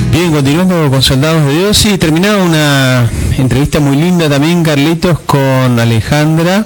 Bien, continuando con Soldados de Dios, y terminaba una entrevista muy linda también, Carlitos, con Alejandra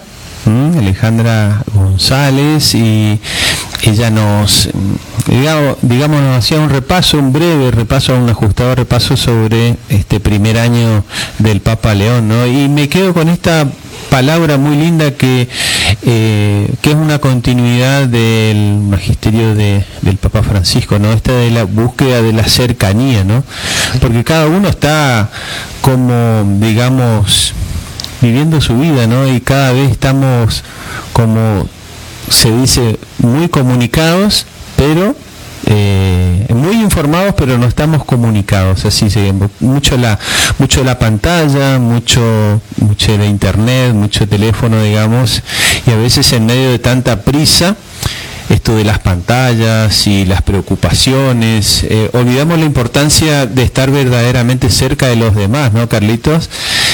González, y ella nos, digamos, nos hacía un breve repaso, un ajustado repaso sobre este primer año del Papa León, ¿no? Y me quedo con esta palabra muy linda que es una continuidad del magisterio del Papa Francisco, ¿no? Esta de la búsqueda de la cercanía, ¿no? Porque cada uno está como, digamos, viviendo su vida, ¿no? Y cada vez estamos, como se dice, muy comunicados, pero muy informados, pero no estamos comunicados. Así seguimos mucho la pantalla, mucho la internet, mucho teléfono, digamos, y a veces en medio de tanta prisa, esto de las pantallas y las preocupaciones, olvidamos la importancia de estar verdaderamente cerca de los demás, ¿no, Carlitos?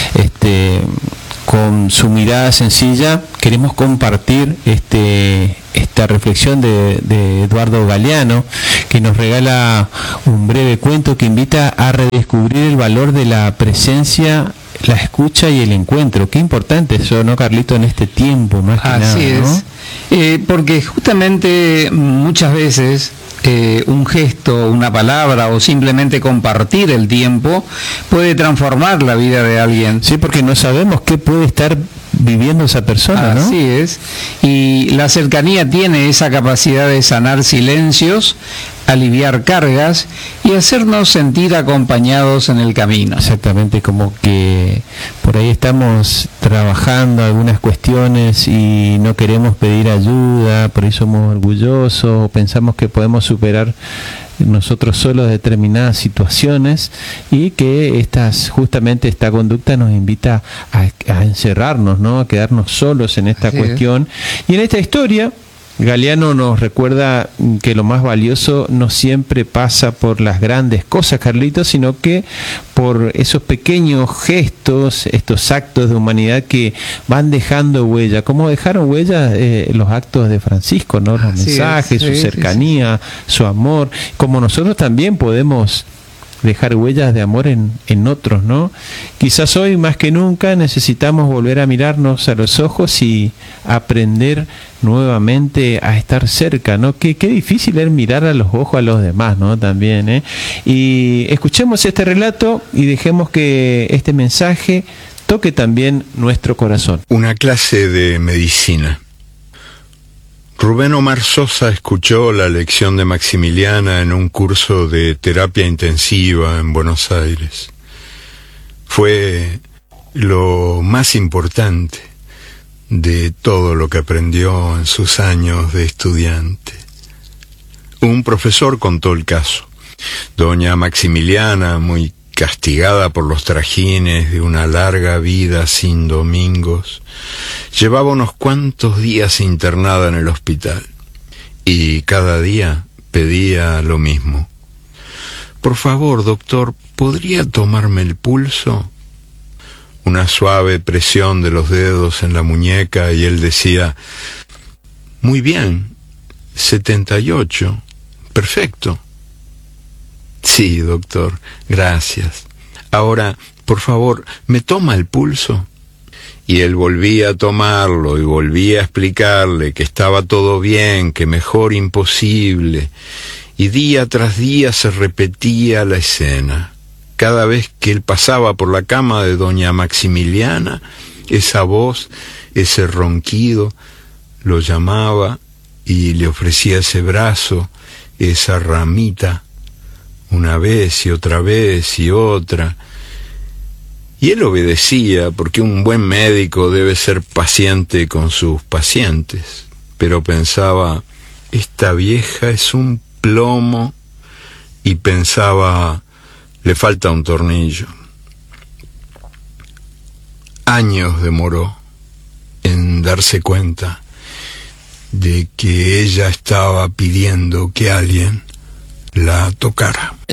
Con su mirada sencilla queremos compartir esta reflexión de Eduardo Galeano, que nos regala un breve cuento que invita a redescubrir el valor de la presencia, la escucha y el encuentro. Qué importante eso, ¿no, Carlito, en este tiempo, más que nada, así ¿no? Es, porque justamente muchas veces un gesto, una palabra o simplemente compartir el tiempo puede transformar la vida de alguien. Sí, porque no sabemos qué puede estar viviendo esa persona, ¿no? Así es. Y la cercanía tiene esa capacidad de sanar silencios, aliviar cargas y hacernos sentir acompañados en el camino. Exactamente, como que por ahí estamos trabajando algunas cuestiones y no queremos pedir ayuda, por ahí somos orgullosos, o pensamos que podemos superar nosotros solos determinadas situaciones, y que justamente esta conducta nos invita a encerrarnos, ¿no? A quedarnos solos en esta cuestión. Y en esta historia Galeano nos recuerda que lo más valioso no siempre pasa por las grandes cosas, Carlitos, sino que por esos pequeños gestos, estos actos de humanidad que van dejando huella, como dejaron huella los actos de Francisco, ¿no? Los mensajes, su cercanía, su amor, como nosotros también podemos dejar huellas de amor en otros, ¿no? Quizás hoy más que nunca necesitamos volver a mirarnos a los ojos y aprender nuevamente a estar cerca, ¿no? Qué difícil es mirar a los ojos a los demás, ¿no? También, ¿eh? Y escuchemos este relato y dejemos que este mensaje toque también nuestro corazón. Una clase de medicina. Rubén Omar Sosa escuchó la lección de Maximiliana en un curso de terapia intensiva en Buenos Aires. Fue lo más importante de todo lo que aprendió en sus años de estudiante. Un profesor contó el caso. Doña Maximiliana, muy castigada por los trajines de una larga vida sin domingos, llevaba unos cuantos días internada en el hospital, y cada día pedía lo mismo. Por favor, doctor, ¿podría tomarme el pulso? Una suave presión de los dedos en la muñeca, y él decía: muy bien, 78, perfecto. Sí, doctor, gracias. Ahora, por favor, ¿me toma el pulso? Y él volvía a tomarlo y volvía a explicarle que estaba todo bien, que mejor imposible. Y día tras día se repetía la escena. Cada vez que él pasaba por la cama de doña Maximiliana, esa voz, ese ronquido, lo llamaba y le ofrecía ese brazo, esa ramita, una vez y otra vez y otra. Y él obedecía, porque un buen médico debe ser paciente con sus pacientes. Pero pensaba: esta vieja es un plomo, y pensaba: le falta un tornillo. Años demoró en darse cuenta de que ella estaba pidiendo que alguien la tocara.